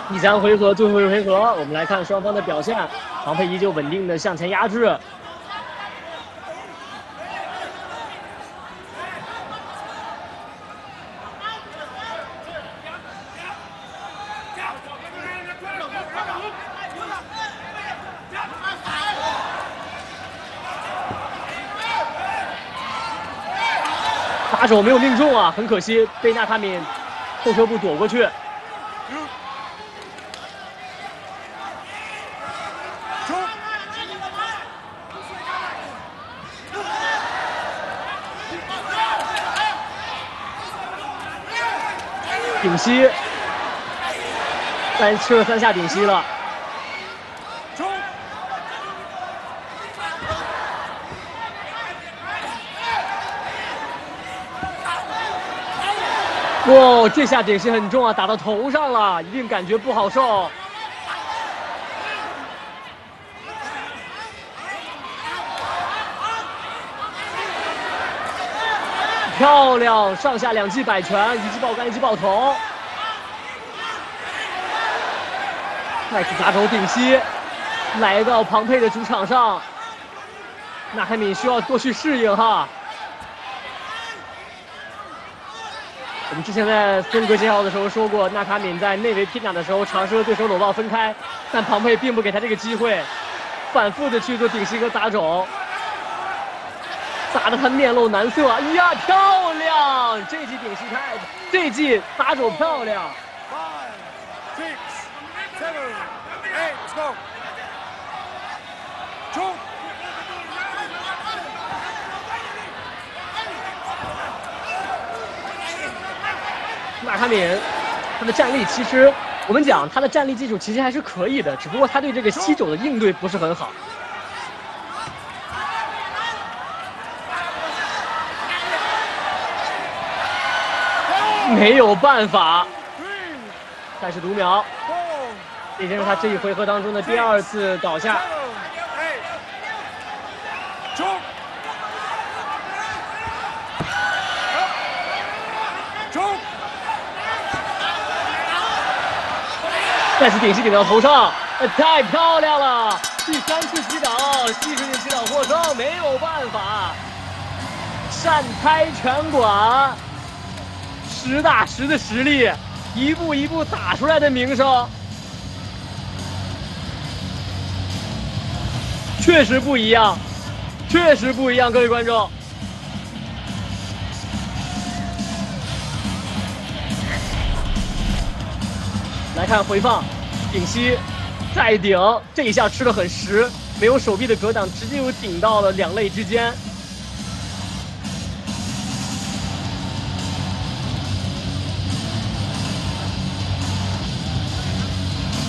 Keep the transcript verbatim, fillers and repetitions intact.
第三回合最后一回合，我们来看双方的表现。庞佩依旧稳定的向前压制。打手没有命中啊，很可惜，被纳卡敏后撤步躲过去。 顶膝，三吃了三下顶膝了。哇，这下顶膝很重啊，打到头上了，一定感觉不好受。漂亮，上下两记摆拳，一记爆杆，一记爆头。再次砸头顶膝，来到庞佩的主场上，纳凯敏需要多去适应哈。我们之前在风格介绍的时候说过，纳卡敏在内围拼打的时候尝试和对手搂抱分开，但庞佩并不给他这个机会，反复的去做顶膝和砸肘。 砸得他面露难色，哎呀，漂亮！这记顶膝太，这记砸肘漂亮。 Five, six, seven, eight, let's go. 冲！ 纳卡敏，他的战力其实我们讲他的战力基础其实还是可以的，只不过他对这个膝肘的应对不是很好。 没有办法，三十读秒，这已经是他这一回合当中的第二次倒下。再次顶膝顶到头上，呃，太漂亮了！第三次击倒，技术性击倒获胜，没有办法，善开拳馆。 实打实的实力，一步一步打出来的名声，确实不一样，确实不一样，各位观众。来看回放，顶膝，再顶，这一下吃得很实，没有手臂的格挡，直接就顶到了两肋之间。